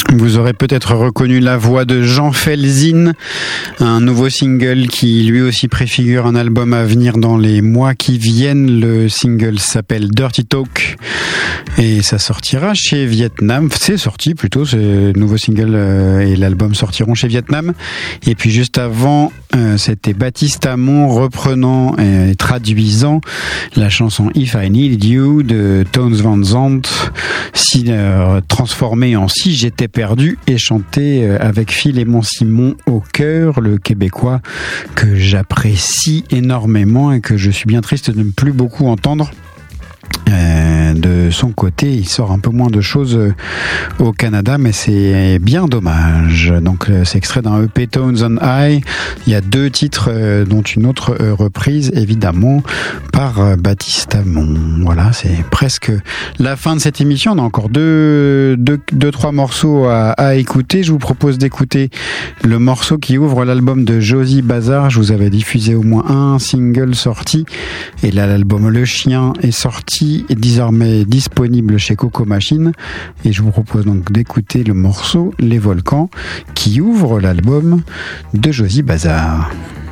Vous aurez peut-être reconnu la voix de Jean Felzin, un nouveau single qui lui aussi préfigure un album à venir dans les mois qui viennent. Le single s'appelle Dirty Talk et ça sortira chez Vietnam. C'est sorti plutôt, ce nouveau single et l'album sortiront chez Vietnam. Et puis juste avant, c'était Baptiste Amon reprenant et traduisant la chanson If I Needed You de Tones Van Zandt, transformée en Si j'étais perdu et chanté avec Philémon Simon au chœur, le Québécois que j'apprécie énormément et que je suis bien triste de ne plus beaucoup entendre. De son côté, il sort un peu moins de choses au Canada, mais c'est bien dommage. Donc c'est extrait d'un EP Tones on High. Il y a 2 titres, dont une autre reprise, évidemment, par Baptiste Amon. Voilà, c'est presque la fin de cette émission. On a encore 3 morceaux à écouter. Je vous propose d'écouter le morceau qui ouvre l'album de Josie Bazar. Je vous avais diffusé au moins un single sorti. Et là, l'album Le Chien est sorti et désormais disponible chez Coco Machine, et je vous propose donc d'écouter le morceau Les Volcans qui ouvre l'album de Josie Bazar.